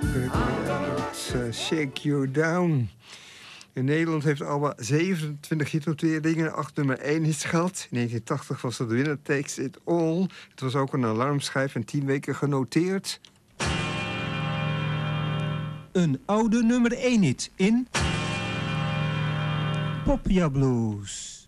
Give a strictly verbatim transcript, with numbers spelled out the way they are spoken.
Uh, Shake You Down. In Nederland heeft Alba zevenentwintig hitnoteringen, acht nummer één hits gehad. In negentien tachtig was dat de winner Takes It All. Het was ook een alarmschijf en tien weken genoteerd. Een oude nummer één hit in Popja Blues.